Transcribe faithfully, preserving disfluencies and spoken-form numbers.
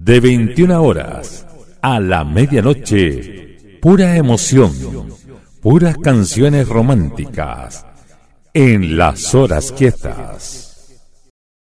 de veintiuna horas a la medianoche, pura emoción, puras canciones románticas en Las Horas Quietas.